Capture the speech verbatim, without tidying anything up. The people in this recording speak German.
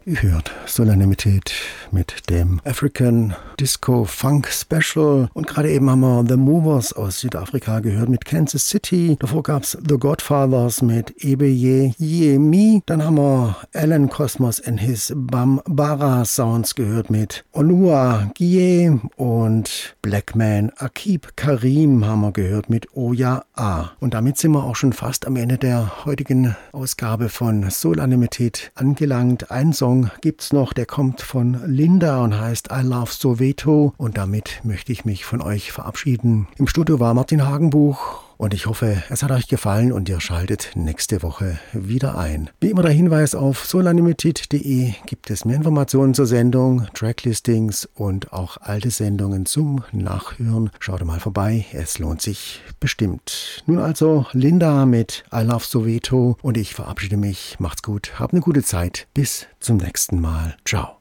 Ihr hört Solanimity mit dem African Disco Funk Special und gerade eben haben wir The Movers aus Südafrika gehört mit Kansas City. Davor gab's The Godfathers mit Ebeye Yemi. Dann haben wir Alan Cosmos and his Bambara Sounds gehört mit Onua Gie und Blackman Akib Karim haben wir gehört mit Oya A. Und damit sind wir auch schon fast am Ende der heutigen Ausgabe von Solanimity angelangt. Ein Song gibt's noch, der kommt von Linda und heißt I Love Soweto und damit möchte ich mich von euch verabschieden. Im Studio war Martin Hagenbuch und ich hoffe, es hat euch gefallen und ihr schaltet nächste Woche wieder ein. Wie immer der Hinweis auf solanimity.de gibt es mehr Informationen zur Sendung, Tracklistings und auch alte Sendungen zum Nachhören. Schaut mal vorbei, es lohnt sich bestimmt. Nun also Linda mit I Love Soweto und ich verabschiede mich. Macht's gut, habt eine gute Zeit. Bis zum nächsten Mal. Ciao.